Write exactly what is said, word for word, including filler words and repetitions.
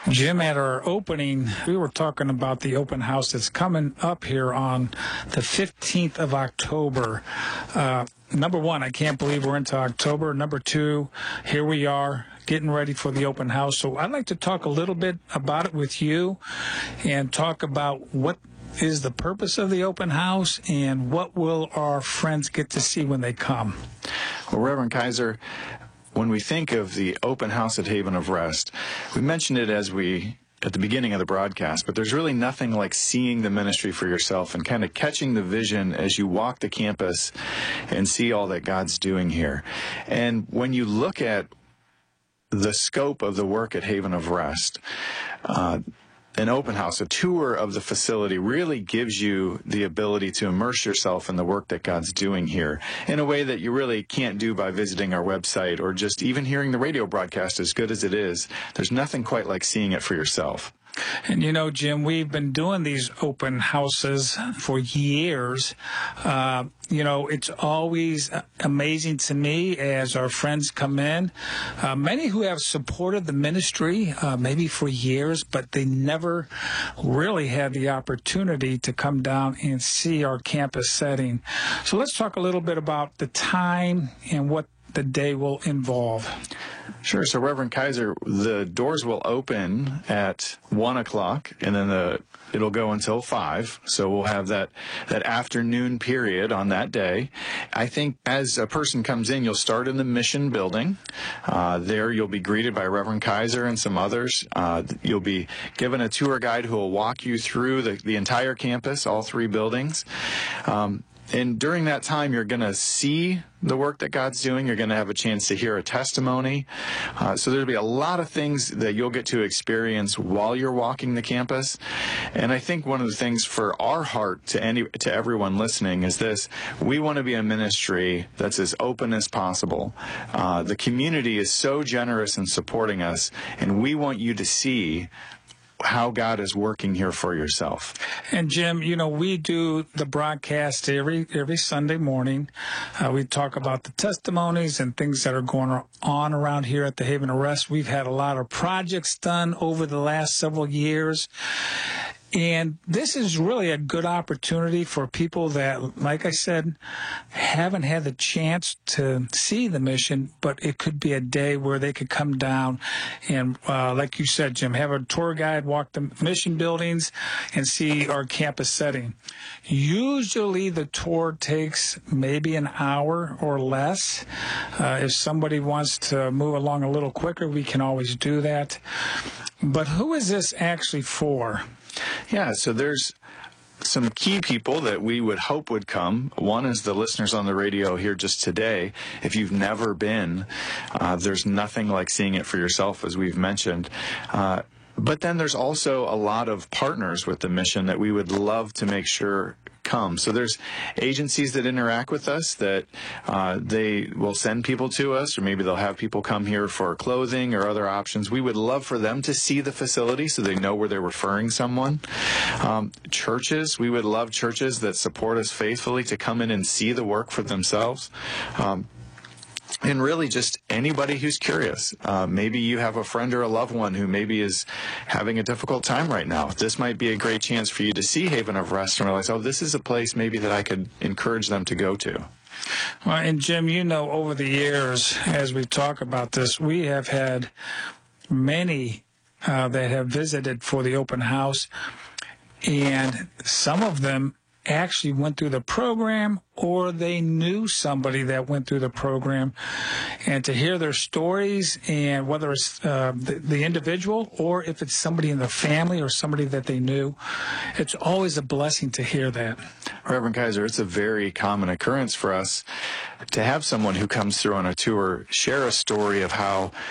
Jim, at our opening, we were talking about the open house that's coming up here on the fifteenth of October. Uh, number one, I can't believe we're into October. Number two, here we are getting ready for the open house. So I'd like to talk a little bit about it with you and talk about what is the purpose of the open house and what will our friends get to see when they come. Well, Reverend Kaiser, when we think of the open house at Haven of Rest, we mentioned it as we at the beginning of the broadcast, but there's really nothing like seeing the ministry for yourself and kind of catching the vision as you walk the campus and see all that God's doing here. And when you look at the scope of the work at Haven of Rest, uh, an open house, a tour of the facility really gives you the ability to immerse yourself in the work that God's doing here in a way that you really can't do by visiting our website or just even hearing the radio broadcast, as good as it is. There's nothing quite like seeing it for yourself. And you know, Jim, we've been doing these open houses for years. Uh, you know, it's always amazing to me as our friends come in. Uh, many who have supported the ministry, uh, maybe for years, but they never really had the opportunity to come down and see our campus setting. So let's talk a little bit about the time and what the day will involve. Sure. So, Reverend Kaiser, the doors will open at one o'clock, and then the it'll go until five. So we'll have that that afternoon period on that day. I think as a person comes in, you'll start in the mission building. Uh, there, you'll be greeted by Reverend Kaiser and some others. Uh, you'll be given a tour guide who will walk you through the, the entire campus, all three buildings. Um, And during that time, you're going to see the work that God's doing. You're going to have a chance to hear a testimony. Uh, so there'll be a lot of things that you'll get to experience while you're walking the campus. And I think one of the things for our heart to any to everyone listening is this: we want to be a ministry that's as open as possible. Uh, the community is so generous in supporting us, and we want you to see how God is working here for yourself. And Jim, you know, we do the broadcast every every Sunday morning. Uh, we talk about the testimonies and things that are going on around here at the Haven of Rest. We've had a lot of projects done over the last several years. And this is really a good opportunity for people that, like I said, haven't had the chance to see the mission, but it could be a day where they could come down and, uh, like you said, Jim, have a tour guide, walk the mission buildings, and see our campus setting. Usually the tour takes maybe an hour or less. Uh, if somebody wants to move along a little quicker, we can always do that. But who is this actually for? Yeah, so there's some key people that we would hope would come. One is the listeners on the radio here just today. If you've never been, uh, there's nothing like seeing it for yourself, as we've mentioned. Uh, but then there's also a lot of partners with the mission that we would love to make sure come. So there's agencies that interact with us that uh, they will send people to us, or maybe they'll have people come here for clothing or other options. We would love for them to see the facility so they know where they're referring someone. Um, churches, we would love churches that support us faithfully to come in and see the work for themselves. Um, And really just anybody who's curious. Uh, maybe you have a friend or a loved one who maybe is having a difficult time right now. This might be a great chance for you to see Haven of Rest and realize, oh, this is a place maybe that I could encourage them to go to. Well, and Jim, you know, over the years, as we talk about this, we have had many uh, that have visited for the open house, and some of them actually went through the program, or they knew somebody that went through the program. And to hear their stories, and whether it's uh, the, the individual or if it's somebody in the family or somebody that they knew, it's always a blessing to hear that. Reverend Kaiser, it's a very common occurrence for us to have someone who comes through on a tour share a story of how